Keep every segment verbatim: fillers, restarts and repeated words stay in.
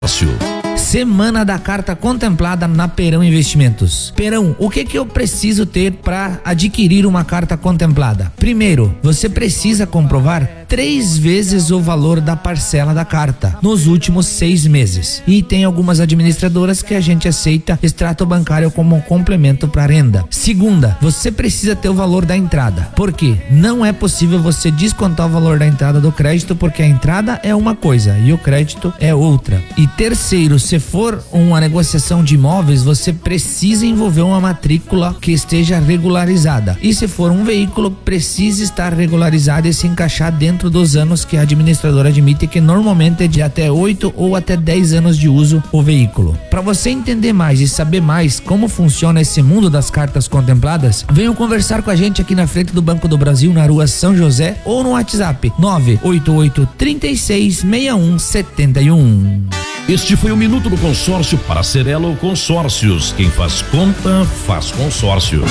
Semana da carta contemplada na Perão Investimentos. Perão, o que que eu preciso ter para adquirir uma carta contemplada? Primeiro, você precisa comprovar três vezes o valor da parcela da carta nos últimos seis meses. E tem algumas administradoras que a gente aceita extrato bancário como complemento para renda. Segunda, você precisa ter o valor da entrada. Por quê? Não é possível você descontar o valor da entrada do crédito, porque a entrada é uma coisa e o crédito é outra. E terceiro, se for uma negociação de imóveis, você precisa envolver uma matrícula que esteja regularizada. E se for um veículo, precisa estar regularizado e se encaixar dentro dos anos que a administradora admite, que normalmente é de até oito ou até dez anos de uso o veículo. Para você entender mais e saber mais como funciona esse mundo das cartas contempladas, venham conversar com a gente aqui na frente do Banco do Brasil, na rua São José, ou no WhatsApp nove oito oito, três seis, seis um sete um. Este foi o Minuto do Consórcio para Cerelo Consórcios. Quem faz conta, faz consórcio.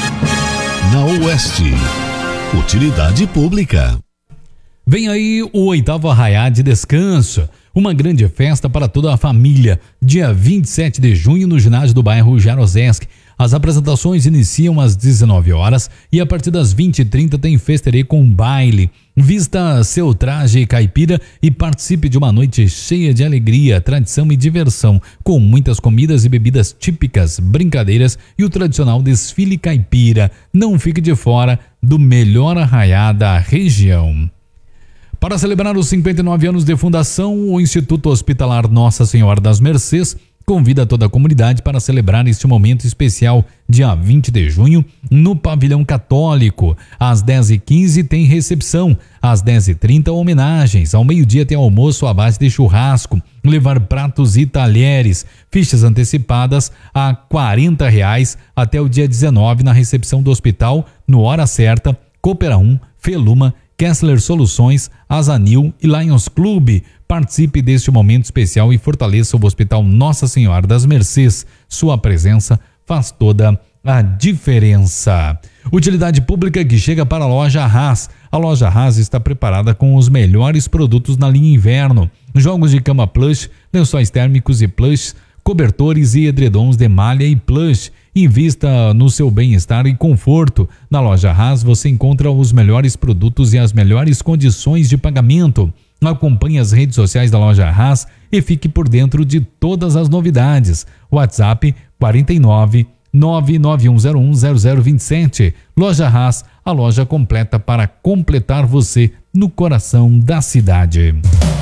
Na Oeste, utilidade pública. Vem aí o oitavo Arraiá de Descanso, uma grande festa para toda a família, dia vinte e sete de junho no ginásio do bairro Jarosesc. As apresentações iniciam às dezenove horas e a partir das vinte e trinta tem festerê com baile. Vista seu traje caipira e participe de uma noite cheia de alegria, tradição e diversão, com muitas comidas e bebidas típicas, brincadeiras e o tradicional desfile caipira. Não fique de fora do melhor arraiá da região. Para celebrar os cinquenta e nove anos de fundação, o Instituto Hospitalar Nossa Senhora das Mercês convida toda a comunidade para celebrar este momento especial, dia vinte de junho, no Pavilhão Católico. Às dez e quinze tem recepção, às dez e trinta homenagens, ao meio-dia tem almoço à base de churrasco, levar pratos e talheres, fichas antecipadas a quarenta reais até o dia dezenove na recepção do hospital, no Hora Certa, Coopera um, Feluma, Kessler Soluções, Azanil e Lions Clube. Participe deste momento especial e fortaleça o Hospital Nossa Senhora das Mercês. Sua presença faz toda a diferença. Utilidade pública que chega para a Loja Haas. A Loja Haas está preparada com os melhores produtos na linha inverno. Jogos de cama plush, lençóis térmicos e plush, cobertores e edredons de malha e plush. Invista no seu bem-estar e conforto. Na Loja Haas você encontra os melhores produtos e as melhores condições de pagamento. Acompanhe as redes sociais da Loja Haas e fique por dentro de todas as novidades. WhatsApp quarenta e nove, nove nove um zero um zero zero dois sete. Loja Haas, a loja completa para completar você no coração da cidade.